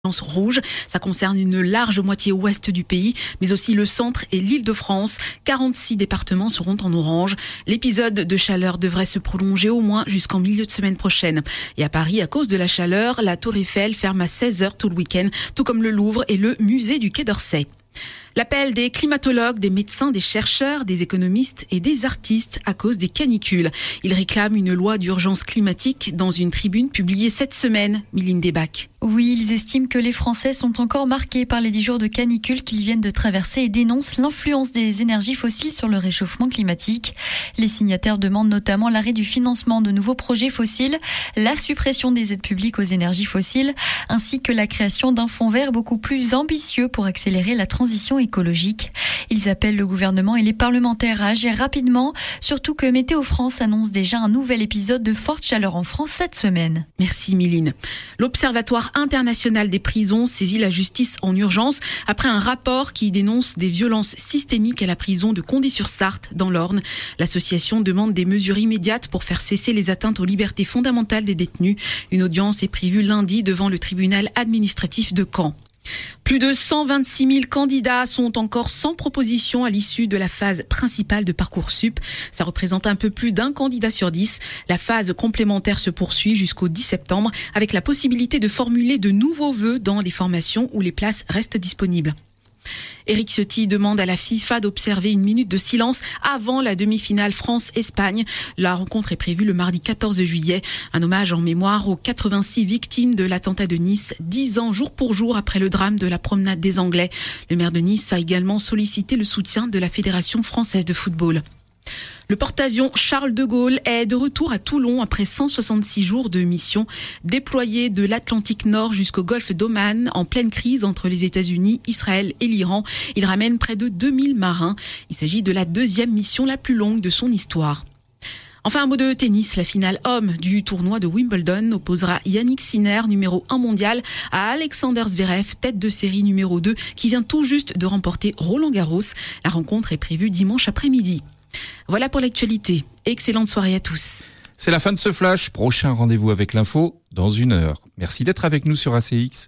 Rouge, ça concerne une large moitié ouest du pays, mais aussi le centre et l'Île-de-France. 46 départements seront en orange. L'épisode de chaleur devrait se prolonger au moins jusqu'en milieu de semaine prochaine. Et à Paris, à cause de la chaleur, la Tour Eiffel ferme à 16h tout le week-end, tout comme le Louvre et le musée du Quai d'Orsay. L'appel des climatologues, des médecins, des chercheurs, des économistes et des artistes à cause des canicules. Ils réclament une loi d'urgence climatique dans une tribune publiée cette semaine. Mylène Debac. Oui, ils estiment que les Français sont encore marqués par les 10 jours de canicule qu'ils viennent de traverser et dénoncent l'influence des énergies fossiles sur le réchauffement climatique. Les signataires demandent notamment l'arrêt du financement de nouveaux projets fossiles, la suppression des aides publiques aux énergies fossiles, ainsi que la création d'un fonds vert beaucoup plus ambitieux pour accélérer la transition écologique. Ils appellent le gouvernement et les parlementaires à agir rapidement, surtout que Météo France annonce déjà un nouvel épisode de forte chaleur en France cette semaine. Merci Mylène. L'Observatoire international des prisons saisit la justice en urgence après un rapport qui dénonce des violences systémiques à la prison de Condé-sur-Sarthe dans l'Orne. L'association demande des mesures immédiates pour faire cesser les atteintes aux libertés fondamentales des détenus. Une audience est prévue lundi devant le tribunal administratif de Caen. Plus de 126 000 candidats sont encore sans proposition à l'issue de la phase principale de Parcoursup. Ça représente un peu plus d'un candidat sur 10. La phase complémentaire se poursuit jusqu'au 10 septembre avec la possibilité de formuler de nouveaux vœux dans des formations où les places restent disponibles. Éric Ciotti demande à la FIFA d'observer une minute de silence avant la demi-finale France-Espagne. La rencontre est prévue le mardi 14 juillet. Un hommage en mémoire aux 86 victimes de l'attentat de Nice, 10 ans jour pour jour après le drame de la promenade des Anglais. Le maire de Nice a également sollicité le soutien de la Fédération française de football. Le porte-avions Charles de Gaulle est de retour à Toulon après 166 jours de mission. Déployé de l'Atlantique Nord jusqu'au golfe d'Oman, en pleine crise entre les États-Unis, Israël et l'Iran, il ramène près de 2000 marins. Il s'agit de la deuxième mission la plus longue de son histoire. Enfin, un mot de tennis. La finale homme du tournoi de Wimbledon opposera Yannick Sinner, numéro 1 mondial, à Alexander Zverev, tête de série numéro 2, qui vient tout juste de remporter Roland-Garros. La rencontre est prévue dimanche après-midi. Voilà pour l'actualité. Excellente soirée à tous. C'est la fin de ce flash. Prochain rendez-vous avec l'info dans 1 heure. Merci d'être avec nous sur ACX.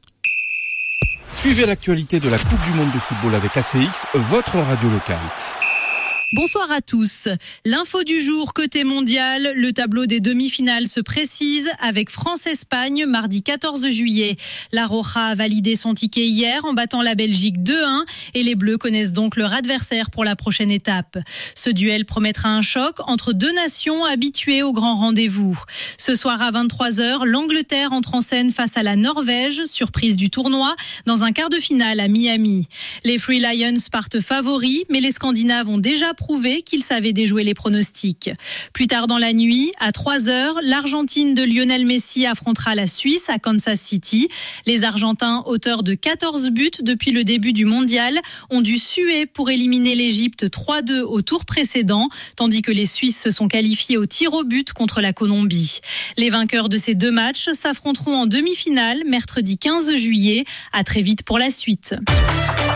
Suivez l'actualité de la Coupe du Monde de football avec ACX, votre radio locale. Bonsoir à tous. L'info du jour côté mondial, le tableau des demi-finales se précise avec France-Espagne mardi 14 juillet. La Roja a validé son ticket hier en battant la Belgique 2-1 et les Bleus connaissent donc leur adversaire pour la prochaine étape. Ce duel promettra un choc entre deux nations habituées au grand rendez-vous. Ce soir à 23h, l'Angleterre entre en scène face à la Norvège, surprise du tournoi, dans un quart de finale à Miami. Les Free Lions partent favoris, mais les Scandinaves ont déjà prouvé qu'ils savaient déjouer les pronostics. Plus tard dans la nuit, à 3h, l'Argentine de Lionel Messi affrontera la Suisse à Kansas City. Les Argentins, auteurs de 14 buts depuis le début du mondial, ont dû suer pour éliminer l'Égypte 3-2 au tour précédent, tandis que les Suisses se sont qualifiés au tir au but contre la Colombie. Les vainqueurs de ces deux matchs s'affronteront en demi-finale mercredi 15 juillet. À très vite pour la suite.